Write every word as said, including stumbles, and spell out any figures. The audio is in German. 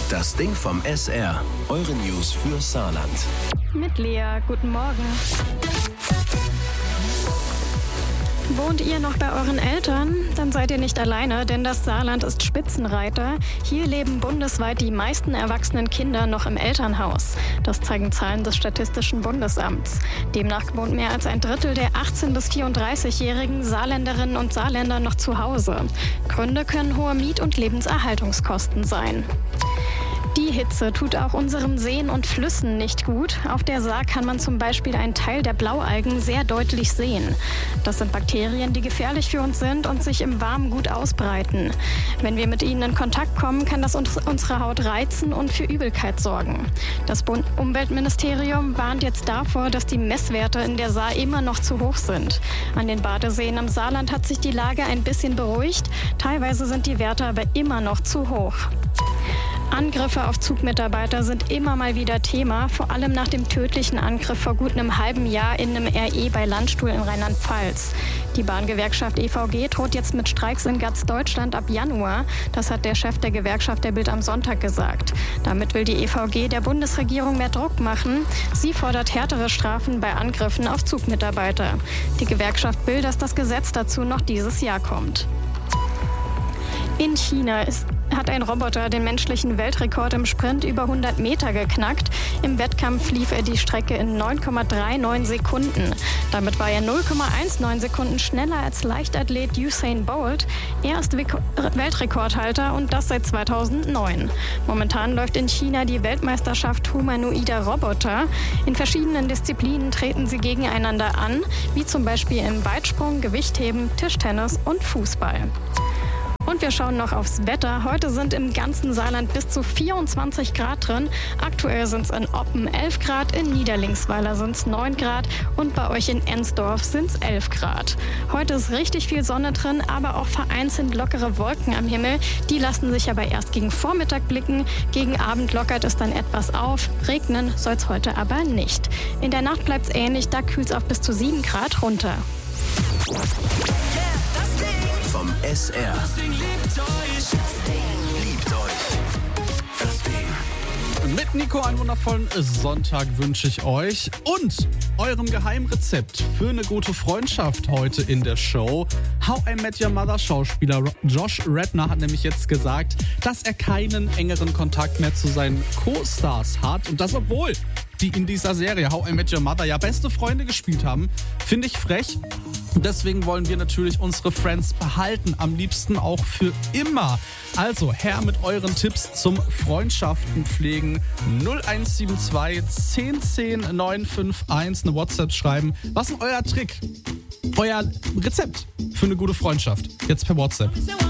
Das Ding vom S R. Eure News für Saarland. Mit Lea, guten Morgen. Wohnt ihr noch bei euren Eltern? Dann seid ihr nicht alleine, denn das Saarland ist Spitzenreiter. Hier leben bundesweit die meisten erwachsenen Kinder noch im Elternhaus. Das zeigen Zahlen des Statistischen Bundesamts. Demnach wohnt mehr als ein Drittel der achtzehn- bis vierunddreißigjährigen Saarländerinnen und Saarländer noch zu Hause. Gründe können hohe Miet- und Lebenserhaltungskosten sein. Die Hitze tut auch unseren Seen und Flüssen nicht gut. Auf der Saar kann man zum Beispiel einen Teil der Blaualgen sehr deutlich sehen. Das sind Bakterien, die gefährlich für uns sind und sich im Warmen gut ausbreiten. Wenn wir mit ihnen in Kontakt kommen, kann das uns, unsere Haut reizen und für Übelkeit sorgen. Das Bund- Umweltministerium warnt jetzt davor, dass die Messwerte in der Saar immer noch zu hoch sind. An den Badeseen im Saarland hat sich die Lage ein bisschen beruhigt. Teilweise sind die Werte aber immer noch zu hoch. Angriffe auf Zugmitarbeiter sind immer mal wieder Thema, vor allem nach dem tödlichen Angriff vor gut einem halben Jahr in einem R E bei Landstuhl in Rheinland-Pfalz. Die Bahngewerkschaft E V G droht jetzt mit Streiks in ganz Deutschland ab Januar. Das hat der Chef der Gewerkschaft der Bild am Sonntag gesagt. Damit will die E V G der Bundesregierung mehr Druck machen. Sie fordert härtere Strafen bei Angriffen auf Zugmitarbeiter. Die Gewerkschaft will, dass das Gesetz dazu noch dieses Jahr kommt. In China ist, hat ein Roboter den menschlichen Weltrekord im Sprint über hundert Meter geknackt. Im Wettkampf lief er die Strecke in neun Komma neununddreißig Sekunden. Damit war er null Komma neunzehn Sekunden schneller als Leichtathlet Usain Bolt. Er ist Weltrekordhalter und das seit zweitausendneun. Momentan läuft in China die Weltmeisterschaft humanoider Roboter. In verschiedenen Disziplinen treten sie gegeneinander an, wie zum Beispiel im Weitsprung, Gewichtheben, Tischtennis und Fußball. Und wir schauen noch aufs Wetter. Heute sind im ganzen Saarland bis zu vierundzwanzig Grad drin. Aktuell sind es in Oppen elf Grad, in Niederlingsweiler sind es neun Grad und bei euch in Ensdorf sind es elf Grad. Heute ist richtig viel Sonne drin, aber auch vereinzelt lockere Wolken am Himmel. Die lassen sich aber erst gegen Vormittag blicken. Gegen Abend lockert es dann etwas auf. Regnen soll es heute aber nicht. In der Nacht bleibt es ähnlich, da kühlt es auf bis zu sieben Grad runter. Vom S R. Das Ding liebt euch. Das Ding liebt euch. Das Ding. Mit Nico einen wundervollen Sonntag wünsche ich euch und eurem Geheimrezept für eine gute Freundschaft heute in der Show. How I Met Your Mother Schauspieler Josh Radnor hat nämlich jetzt gesagt, dass er keinen engeren Kontakt mehr zu seinen Co-Stars hat und das obwohl die in dieser Serie How I Met Your Mother ja beste Freunde gespielt haben. Finde ich frech. Deswegen wollen wir natürlich unsere Friends behalten, am liebsten auch für immer. Also her mit euren Tipps zum Freundschaften pflegen. null eins sieben zwei, zehn zehn, neun fünf eins eine WhatsApp schreiben. Was ist euer Trick? Euer Rezept für eine gute Freundschaft? Jetzt per WhatsApp.